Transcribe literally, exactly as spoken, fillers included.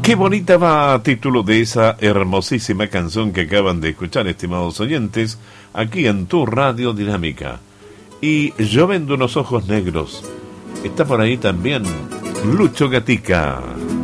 Qué bonita va a título de esa hermosísima canción que acaban de escuchar, estimados oyentes, aquí en tu Radio Dinámica. Y Yo vendo unos ojos negros. Está por ahí también Lucho Gatica.